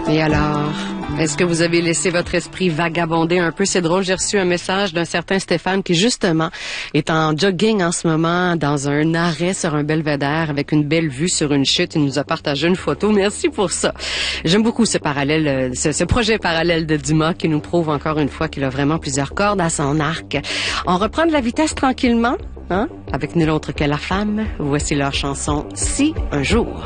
Et alors, est-ce que vous avez laissé votre esprit vagabonder un peu? C'est drôle, j'ai reçu un message d'un certain Stéphane qui, justement, est en jogging en ce moment dans un arrêt sur un belvédère avec une belle vue sur une chute. Il nous a partagé une photo. Merci pour ça. J'aime beaucoup ce parallèle, ce projet parallèle de Dumas qui nous prouve encore une fois qu'il a vraiment plusieurs cordes à son arc. On reprend de la vitesse tranquillement, hein, avec nul autre que la femme. Voici leur chanson « Si un jour ».